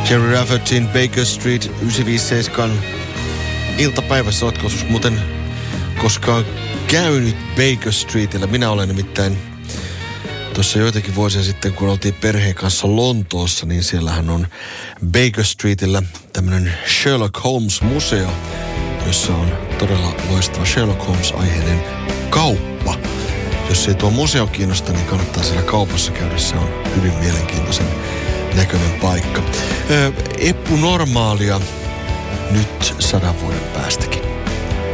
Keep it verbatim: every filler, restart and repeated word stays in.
Kerry Raffertin Baker Street yhdeksänsataaviisikymmentäseitsemän iltapäivässä. Oletko joskus muuten koskaan käynyt Baker Streetillä? Minä olen nimittäin tuossa joitakin vuosia sitten, kun oltiin perheen kanssa Lontoossa, niin siellähän on Baker Streetillä tämmöinen Sherlock Holmes-museo, jossa on todella loistava Sherlock Holmes-aiheinen kauppa. Jos ei tuo museo kiinnosta, niin kannattaa siellä kaupassa käydä. Se on hyvin mielenkiintoisen näköinen paikka. Eppu normaalia nyt sadan vuoden päästäkin.